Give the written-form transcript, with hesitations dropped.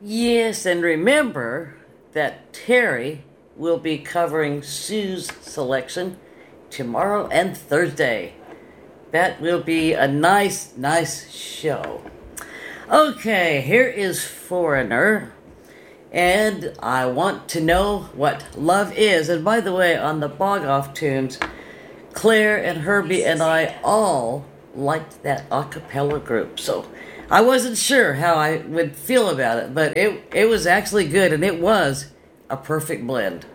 Yes, and remember that Terry will be covering Sue's selection tomorrow and Thursday. That will be a nice show. Okay, here is Foreigner. And I want to know what love is. And by the way, on the Bog Off tunes, Claire and Herbie and I all liked that a cappella group. So I wasn't sure how I would feel about it, but it was actually good, and it was a perfect blend.